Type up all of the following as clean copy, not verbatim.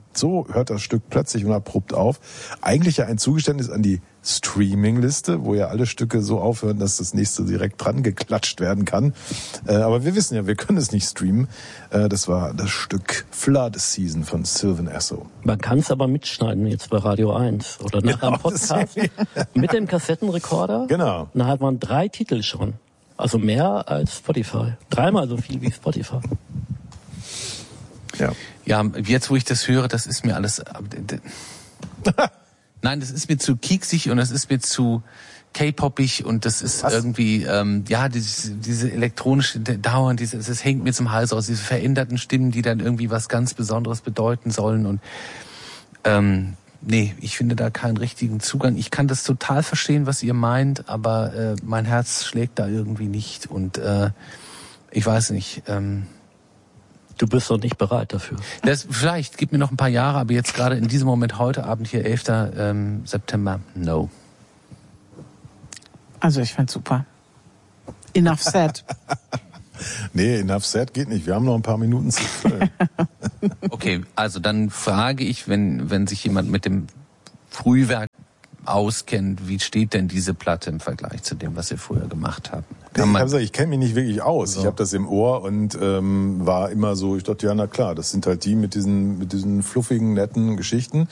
So hört das Stück plötzlich und abrupt auf. Eigentlich ja ein Zugeständnis an die Streaming-Liste, wo ja alle Stücke so aufhören, dass das nächste direkt dran geklatscht werden kann. Aber wir wissen ja, wir können es nicht streamen. Das war das Stück Flood Season von Sylvan Esso. Man kann es aber mitschneiden jetzt bei Radio 1 oder nach einem Podcast mit dem Kassettenrekorder. Genau. Da hat man 3 Titel schon. Also mehr als Spotify. 3-mal so viel wie Spotify. Ja. Ja, jetzt wo ich das höre, das ist mir alles... Nein, das ist mir zu kieksig und das ist mir zu K-poppig und das ist irgendwie, diese elektronische Dauer, das hängt mir zum Hals aus, diese veränderten Stimmen, die dann irgendwie was ganz Besonderes bedeuten sollen und nee, ich finde da keinen richtigen Zugang. Ich kann das total verstehen, was ihr meint, aber mein Herz schlägt da irgendwie nicht und ich weiß nicht, Du bist doch nicht bereit dafür. Vielleicht, gib mir noch ein paar Jahre, aber jetzt gerade in diesem Moment, heute Abend hier, 11. September, no. Also ich find's super. Enough said. Nee, enough said geht nicht. Wir haben noch ein paar Minuten zu füllen. Okay, also dann frage ich, wenn sich jemand mit dem Frühwerk auskennt, wie steht denn diese Platte im Vergleich zu dem, was ihr früher gemacht habt? Ich kenne mich nicht wirklich aus. So. Ich habe das im Ohr und war immer so, ich dachte, ja, na klar, das sind halt die mit diesen fluffigen, netten Geschichten.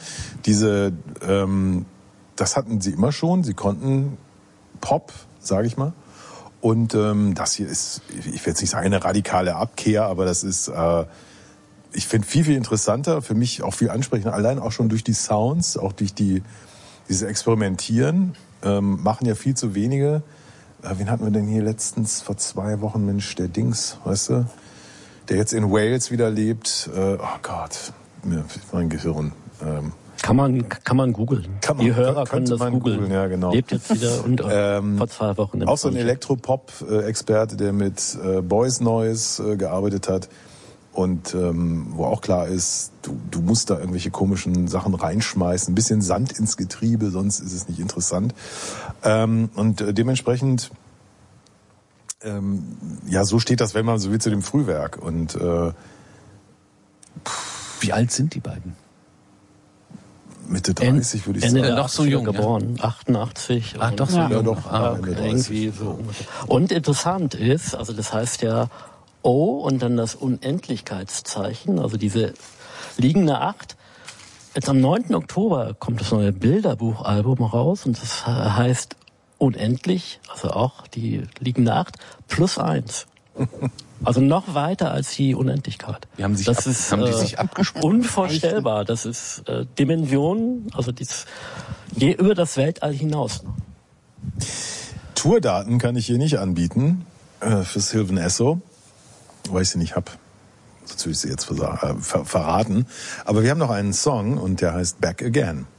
Das hatten sie immer schon. Sie konnten Pop, sage ich mal. Und das hier ist, ich will jetzt nicht sagen eine radikale Abkehr, aber das ist, ich finde viel, viel interessanter, für mich auch viel ansprechender, allein auch schon durch die Sounds, auch durch dieses Experimentieren, machen ja viel zu wenige. Wen hatten wir denn hier letztens vor 2 Wochen? Mensch, der Dings, weißt du? Der jetzt in Wales wieder lebt. Oh Gott, mein Gehirn. Kann man googeln. Die Hörer können das googeln. Ja, genau. Lebt jetzt wieder vor 2 Wochen. Auch so ein Elektropop-Experte, der mit Boys Noise gearbeitet hat. Und wo auch klar ist, du musst da irgendwelche komischen Sachen reinschmeißen, ein bisschen Sand ins Getriebe, sonst ist es nicht interessant. Und dementsprechend, so steht das, wenn man so will, zu dem Frühwerk. Und wie alt sind die beiden? Mitte 30 würde ich Ende sagen. der Noch so jung, geboren, 88. Ach, doch so jung. Doch, Ende 30. Irgendwie so. Und interessant ist, also das heißt ja O und dann das Unendlichkeitszeichen, also diese liegende 8. Jetzt am 9. Oktober kommt das neue Bilderbuchalbum raus und das heißt Unendlich, also auch die liegende 8 plus 1. Also noch weiter als die Unendlichkeit. Die haben sich abgesprochen. Unvorstellbar. Das ist Dimension, also über das Weltall hinaus. Tourdaten kann ich hier nicht anbieten für Sylvan Esso, weil ich sie nicht habe. Sonst würde ich sie jetzt verraten. Aber wir haben noch einen Song und der heißt Back Again.